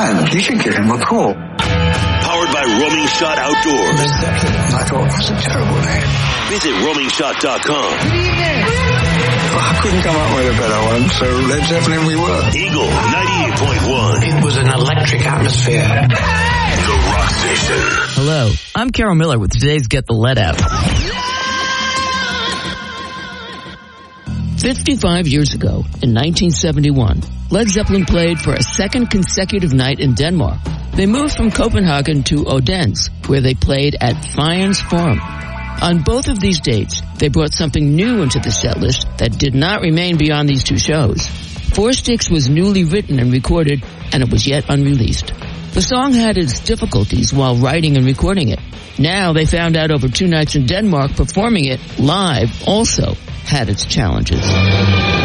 band. You should give him a call. Powered by Roaming Shot Outdoors. Led Zeppelin. I thought, that's a terrible name. Visit roamingshot.com. I couldn't come up with a better one, so Led Zeppelin we were. Eagle 98.1. It was an electric atmosphere. The Rock Station. Hello, I'm Carol Miller with today's Get the Lead Out. 55 years ago, in 1971, Led Zeppelin played for a second consecutive night in Denmark. They moved from Copenhagen to Odense, where they played at Fyens Forum. On both of these dates, they brought something new into the set list that did not remain beyond these two shows. Four Sticks was newly written and recorded, and it was yet unreleased. The song had its difficulties while writing and recording it. Now they found out over 2 nights in Denmark performing it live also had its challenges.